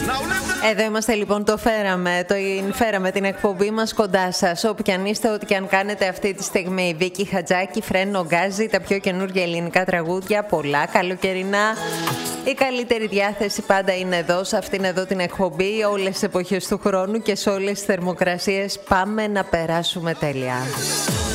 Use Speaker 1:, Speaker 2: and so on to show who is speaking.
Speaker 1: Εδώ είμαστε λοιπόν, φέραμε την εκπομπή μας κοντά σας. Όπου κι αν είστε, ό,τι κι αν κάνετε αυτή τη στιγμή. Βίκη Χατζάκη, Φρένο Γκάζι, τα πιο καινούργια ελληνικά τραγούδια, πολλά καλοκαιρινά. Η καλύτερη διάθεση πάντα είναι εδώ, σε αυτήν εδώ την εκπομπή. Όλες τις εποχές του χρόνου και σε όλες τις θερμοκρασίες πάμε να περάσουμε τέλεια.